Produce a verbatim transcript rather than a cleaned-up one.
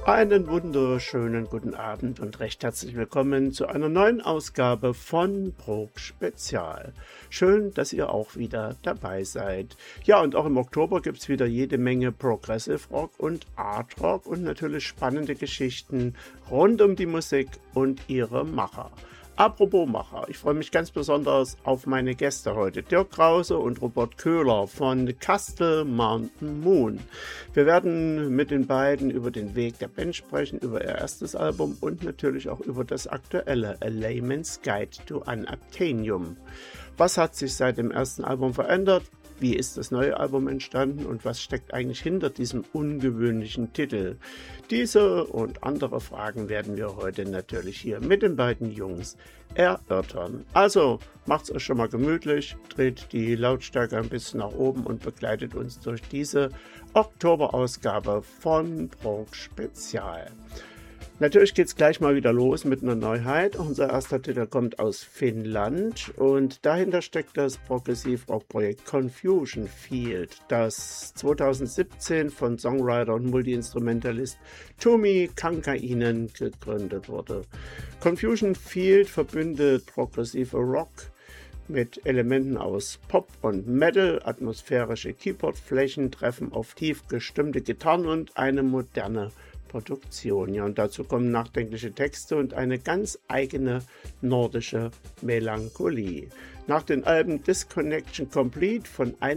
Einen wunderschönen guten Abend und recht herzlich willkommen zu einer neuen Ausgabe von Prog Spezial. Schön, dass ihr auch wieder dabei seid. Ja, und auch im Oktober gibt es wieder jede Menge Progressive Rock und Art Rock und natürlich spannende Geschichten rund um die Musik und ihre Macher. Apropos Macher, ich freue mich ganz besonders auf meine Gäste heute, Dirk Krause und Robert Köhler von Castle Mountain Moon. Wir werden mit den beiden über den Weg der Band sprechen, über ihr erstes Album und natürlich auch über das aktuelle A Layman's Guide to Unobtainium. Was hat sich seit dem ersten Album verändert? Wie ist das neue Album entstanden und was steckt eigentlich hinter diesem ungewöhnlichen Titel? Diese und andere Fragen werden wir heute natürlich hier mit den beiden Jungs erörtern. Also macht's euch schon mal gemütlich, dreht die Lautstärke ein bisschen nach oben und begleitet uns durch diese Oktoberausgabe von Prog Spezial. Natürlich geht's gleich mal wieder los mit einer Neuheit. Unser erster Titel kommt aus Finnland und dahinter steckt das Progressiv-Rock-Projekt Confusion Field, das zweitausendsiebzehn von Songwriter und Multiinstrumentalist Tomi Kankainen gegründet wurde. Confusion Field verbindet progressive Rock mit Elementen aus Pop und Metal, atmosphärische Keyboardflächen treffen auf tief gestimmte Gitarren und eine moderne Produktion. Ja, und dazu kommen nachdenkliche Texte und eine ganz eigene nordische Melancholie. Nach den Alben Disconnection Complete von